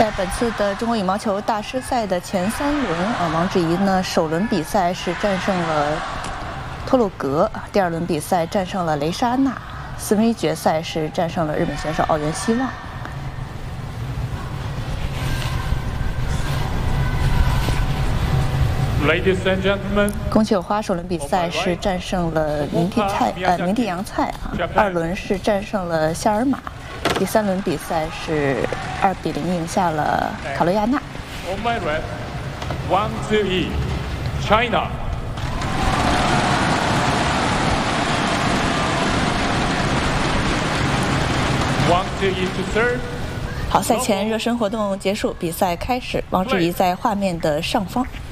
在本次的中国羽毛球大师赛的前3轮，王祉怡呢首轮比赛是战胜了托鲁格，第2轮比赛战胜了雷莎娜，4分之一决赛是战胜了日本选手奥原希望。 Ladies and gentlemen， 宫崎友花首轮比赛是战胜了明地洋菜，2轮是战胜了夏尔马，第3轮比赛是2比0赢下了卡洛亚娜。 On my right, Wang Ziyi, China. 好，赛前热身活动结束，比赛开始。王祉怡在画面的上方。